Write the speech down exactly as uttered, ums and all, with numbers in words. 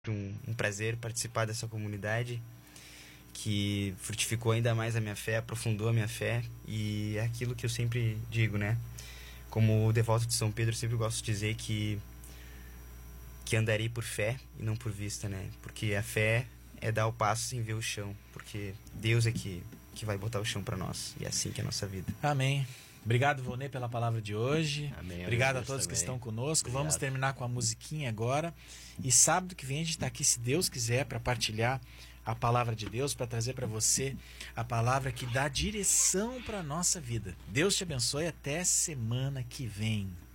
um, um prazer participar dessa comunidade que frutificou ainda mais a minha fé, aprofundou a minha fé, e é aquilo que eu sempre digo, né? Como devoto de São Pedro, eu sempre gosto de dizer que que andarei por fé e não por vista, né? Porque a fé é dar o passo sem ver o chão, porque Deus é que, que vai botar o chão para nós, e é assim que é a nossa vida. Amém. Obrigado, Vonê, pela palavra de hoje. Amém. Obrigado a todos também que estão conosco. Obrigado. Vamos terminar com a musiquinha agora. E sábado que vem a gente está aqui, se Deus quiser, para partilhar a palavra de Deus, para trazer para você a palavra que dá direção para a nossa vida. Deus te abençoe. Até semana que vem.